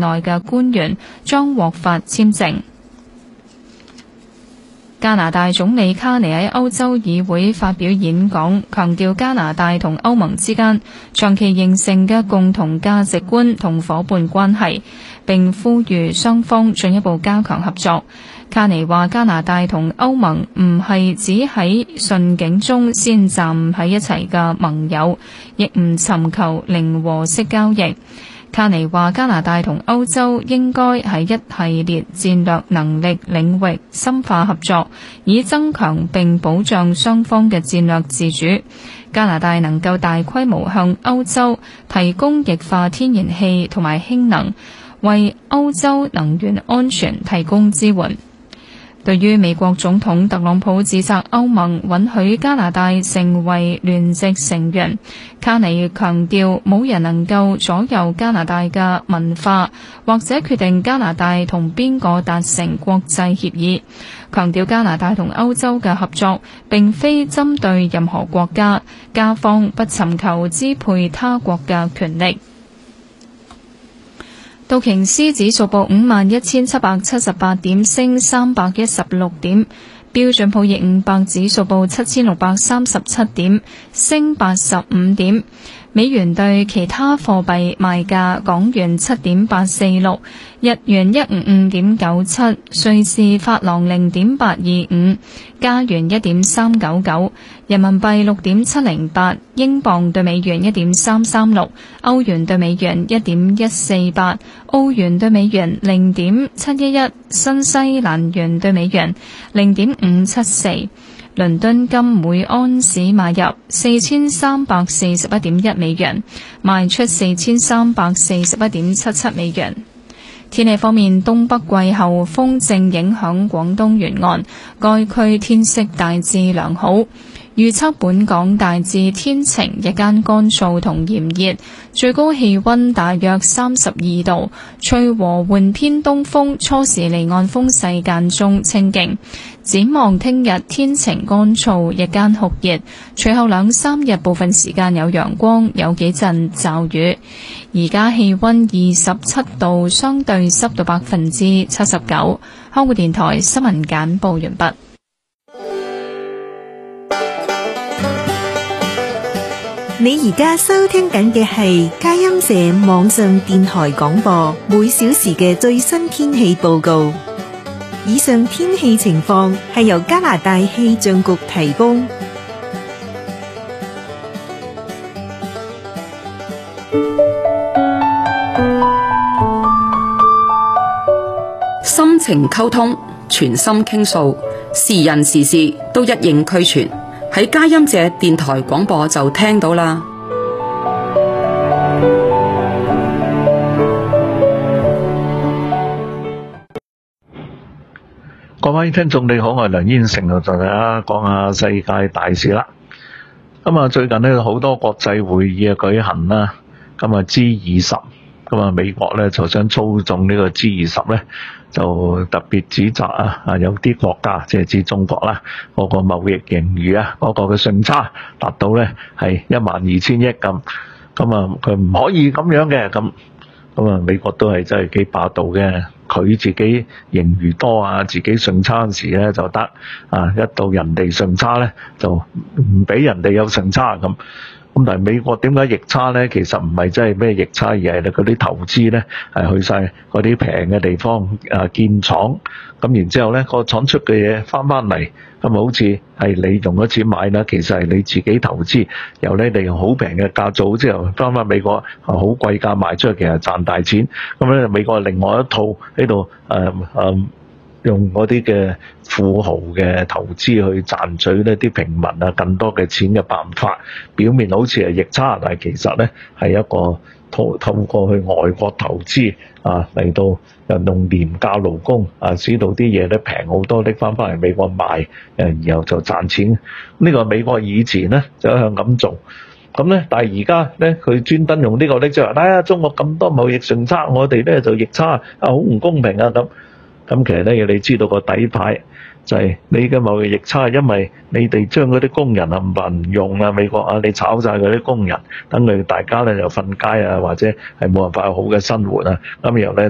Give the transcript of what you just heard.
內嘅官員將獲發簽證。加拿大總理卡尼喺歐洲議會發表演講，強調加拿大同歐盟之間長期形成嘅共同價值觀同夥伴關係，並呼籲雙方進一步加強合作。卡尼話：加拿大同歐盟唔係只喺順境中先站喺一齊嘅盟友，亦唔尋求零和式交易。卡尼話：加拿大同歐洲應該喺一系列戰略能力領域深化合作，以增強並保障雙方嘅戰略自主。加拿大能夠大規模向歐洲提供液化天然氣同埋氫能，為歐洲能源安全提供支援。對於美國總統特朗普指責歐盟允許加拿大成為聯席成員，卡尼強調冇人能夠左右加拿大嘅文化，或者決定加拿大同邊個達成國際協議，強調加拿大同歐洲嘅合作並非針對任何國家，加方不尋求支配他國嘅權力。道瓊斯指數報51,778點，升316點；標準普爾500指數報7,637點，升85點。美元對其他貨幣賣價：港元7.846，日元155.97，瑞士法郎0.825，加元1.399，人民幣6.708，英鎊對美元1.336，歐元對美元1.148，澳元對美元0.711，新西蘭元對美元0.574。倫敦金每安士買入4341.1美元，賣出4341.77美元。天氣方面，東北季候風正影響廣東沿岸，該區天色大致良好。預測本港大致天晴，日間乾燥同炎熱，最高氣溫大約32度，吹和緩偏東風，初時離岸風勢間中清勁。展望聽日天晴乾燥，日間酷熱，隨後2-3日部分時間有陽光，有幾陣驟雨。而家氣溫27度，相對濕度79%。香港電台新聞簡報完畢。 你而家收聽緊嘅係佳音社網上電台廣播，每小時嘅最新天氣報告。以上天氣情況係由加拿大氣象局提供。 心情溝通，全心傾訴，時人時事都一應俱全。喺佳音社電台廣播就聽到啦。 各位聽眾你好，我係梁燕成，同大家講下世界大事啦。咁啊，最近呢好多國際會議嘅舉行啦。咁啊 G20，咁啊美國咧就想操縱呢個 G20咧，就特別指責有啲國家即係指中國啦，嗰個貿易盈餘嗰個嘅順差達到咧係12000億咁。咁啊佢唔可以咁樣嘅咁啊美國都係真係幾霸道嘅。佢自己盈餘多自己順差時咧就得一到人哋順差咧就唔俾人哋有順差咁。咁但係美國點解逆差咧？其實唔係真係咩逆差，而係嗰啲投資咧係去晒嗰啲平嘅地方建廠，咁然之後咧個廠出嘅嘢翻嚟，咁好似係你用咗錢買啦，其實係你自己投資，由你哋好平嘅價做之後翻美國好貴價賣出去，其實賺大錢。咁咧美國另外一套喺度用嗰啲嘅富豪嘅投資去賺取呢啲平民更多嘅錢嘅辦法，表面好似係逆差，但係其實咧係一個透過去外國投資嚟到用廉價勞工使到啲嘢咧平好多，拎翻嚟美國賣，然後就賺錢。呢個美國以前咧就一向咁做，咁咧但係而家咧佢專登用呢個咧就話中國咁多貿易順差，我哋咧就逆差好唔公平咁。咁其實咧，你知道個底牌就係你嘅貿易逆差，因為你哋將嗰啲工人唔用美國你炒晒嗰啲工人，等佢大家咧就瞓街或者係冇辦法有好嘅生活咁然後咧。